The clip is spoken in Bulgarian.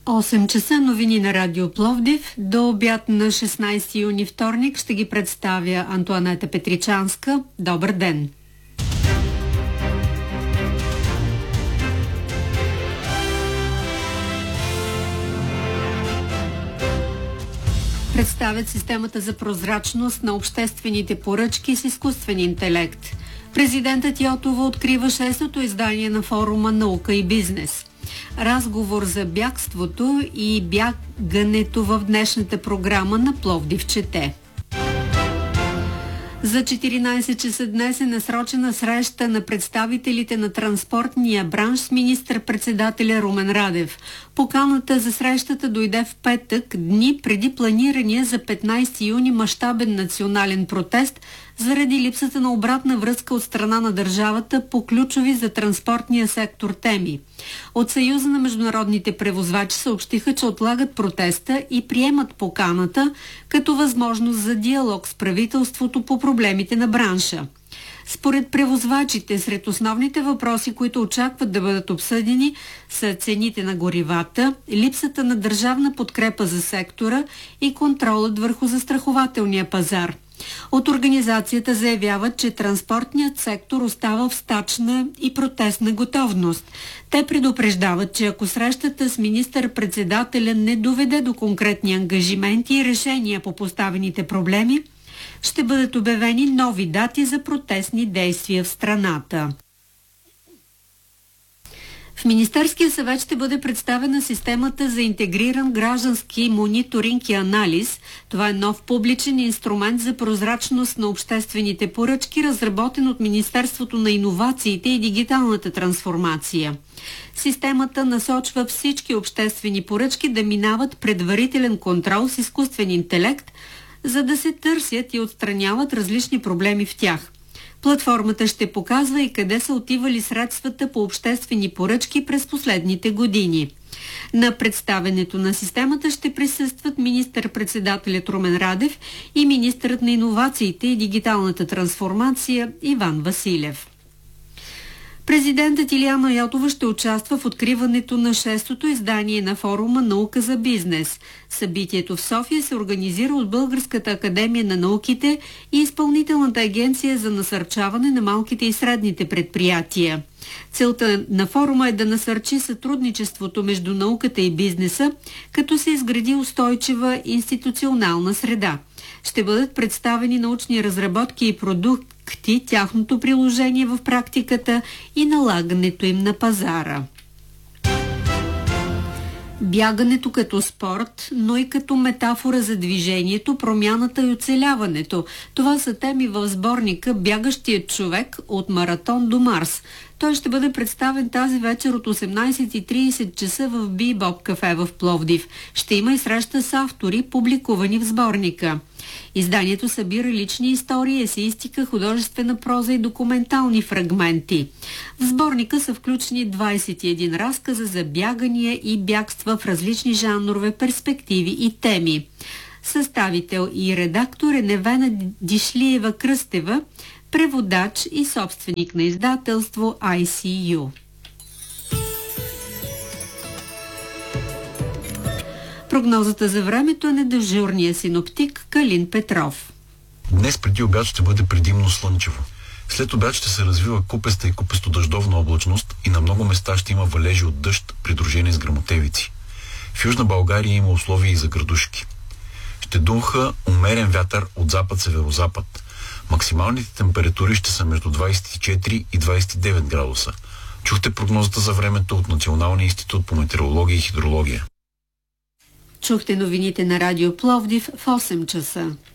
8 часа новини на Радио Пловдив. До обяд на 16 юни вторник ще ги представя Антоанета Петричанска. Добър ден! Представят системата за прозрачност на обществените поръчки с изкуствен интелект. Президентът Йотова открива 6-то издание на форума «Наука и бизнес». Разговор за бягството и бягането в днешната програма на Пловдив чете. За 14 часа днес е насрочена среща на представителите на транспортния бранш с министър-председателя Румен Радев. Поканата за срещата дойде в петък, дни преди планирания за 15 юни мащабен национален протест заради липсата на обратна връзка от страна на държавата по ключови за транспортния сектор теми. От Съюза на международните превозвачи съобщиха, че отлагат протеста и приемат поканата като възможност за диалог с правителството по проблемите на бранша. Според превозвачите, сред основните въпроси, които очакват да бъдат обсъдени, са цените на горивата, липсата на държавна подкрепа за сектора и контролът върху застрахователния пазар. От организацията заявяват, че транспортният сектор остава в стачна и протестна готовност. Те предупреждават, че ако срещата с министър-председателя не доведе до конкретни ангажименти и решения по поставените проблеми, ще бъдат обявени нови дати за протестни действия в страната. В Министерския съвет ще бъде представена системата за интегриран граждански мониторинг и анализ. Това е нов публичен инструмент за прозрачност на обществените поръчки, разработен от Министерството на иновациите и дигиталната трансформация. Системата насочва всички обществени поръчки да минават предварителен контрол с изкуствен интелект, за да се търсят и отстраняват различни проблеми в тях. Платформата ще показва и къде са отивали средствата по обществени поръчки през последните години. На представенето на системата ще присъстват министър-председателят Румен Радев и министърът на иновациите и дигиталната трансформация Иван Василев. Президентът Илияна Йотова ще участва в откриването на 6-то издание на форума «Наука за бизнес». Събитието в София се организира от Българската академия на науките и Изпълнителната агенция за насърчаване на малките и средните предприятия. Целта на форума е да насърчи сътрудничеството между науката и бизнеса, като се изгради устойчива институционална среда. Ще бъдат представени научни разработки и продукти, тяхното приложение в практиката и налагането им на пазара. Бягането като спорт, но и като метафора за движението, промяната и оцеляването. Това са теми в сборника «Бягащият човек от маратон до Марс». Той ще бъде представен тази вечер от 18:30 часа в Бибоп кафе в Пловдив. Ще има и среща с автори, публикувани в сборника. Изданието събира лични истории, есеистика, художествена проза и документални фрагменти. В сборника са включени 21 разказа за бягания и бягства в различни жанрове, перспективи и теми. Съставител и редактор е Невена Дишлиева-Кръстева, преводач и собственик на издателство ICU. Прогнозата за времето е на дежурния синоптик Калин Петров. Днес преди обяд ще бъде предимно слънчево. След обяд ще се развива купеста и купесто-дъждовна облачност и на много места ще има валежи от дъжд, придружени с гръмотевици. В Южна България има условия и за градушки. Ще дунха умерен вятър от запад-северозапад. Максималните температури ще са между 24 и 29 градуса. Чухте прогнозата за времето от Националния институт по метеорология и хидрология. Чухте новините на Радио Пловдив в 8 часа.